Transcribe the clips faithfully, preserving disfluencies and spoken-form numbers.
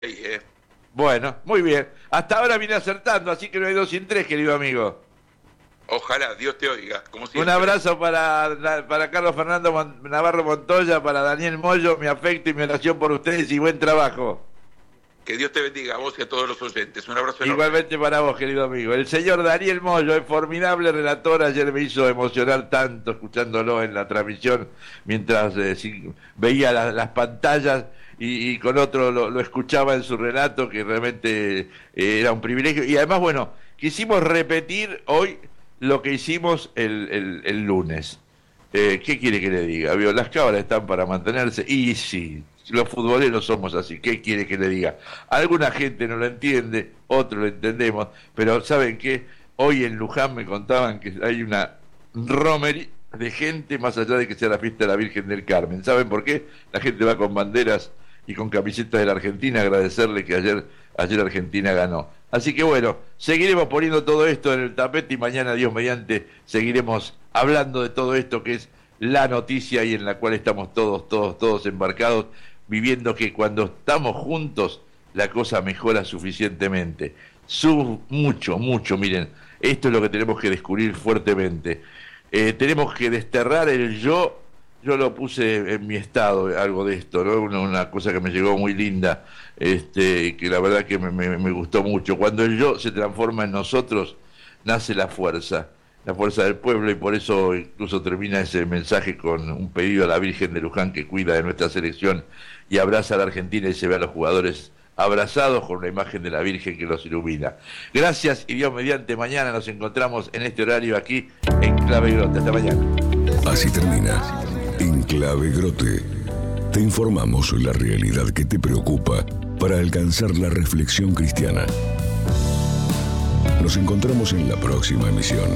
eh. Bueno, muy bien. Hasta ahora vine acertando, así que no hay dos sin tres, querido amigo. Ojalá, Dios te oiga, como Un siempre. abrazo para, para Carlos Fernando Mon- Navarro Montoya, para Daniel Mollo, mi afecto y mi oración por ustedes y buen trabajo. Que Dios te bendiga a vos y a todos los oyentes. Un abrazo enorme. Igualmente para vos, querido amigo. El señor Daniel Mollo, el formidable relator, ayer me hizo emocionar tanto escuchándolo en la transmisión mientras eh, sí, veía la, las pantallas y, y con otro lo, lo escuchaba en su relato, que realmente eh, era un privilegio. Y además, bueno, quisimos repetir hoy lo que hicimos el, el, el lunes. Eh, ¿Qué quiere que le diga? ¿Vio? Las cámaras están para mantenerse. Y sí, los futboleros somos así. ¿Qué quiere que le diga? Alguna gente no lo entiende, otros lo entendemos, pero ¿saben qué? Hoy en Luján me contaban que hay una romería de gente más allá de que sea la fiesta de la Virgen del Carmen. ¿Saben por qué? La gente va con banderas y con camisetas de la Argentina a agradecerle que ayer, ayer Argentina ganó. Así que bueno, seguiremos poniendo todo esto en el tapete y mañana, Dios mediante, seguiremos hablando de todo esto que es la noticia y en la cual estamos todos, todos, todos embarcados, viviendo que cuando estamos juntos la cosa mejora suficientemente. Su, mucho, mucho, miren, esto es lo que tenemos que descubrir fuertemente. Eh, tenemos que desterrar el yo. Yo lo puse en mi estado, algo de esto, ¿no? Una, una cosa que me llegó muy linda, este, que la verdad que me, me, me gustó mucho. Cuando el yo se transforma en nosotros, nace la fuerza, la fuerza del pueblo, y por eso incluso termina ese mensaje con un pedido a la Virgen de Luján que cuida de nuestra selección y abraza a la Argentina y se ve a los jugadores abrazados con la imagen de la Virgen que los ilumina. Gracias y Dios mediante, mañana nos encontramos en este horario aquí en Clave Grote. Hasta mañana. Así termina. En Clave Grote, te informamos la realidad que te preocupa para alcanzar la reflexión cristiana. Nos encontramos en la próxima emisión.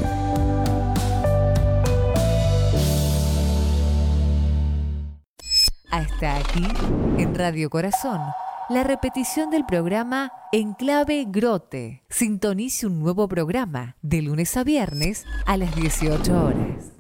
Hasta aquí, en Radio Corazón, la repetición del programa En Clave Grote. Sintonice un nuevo programa de lunes a viernes a las dieciocho horas.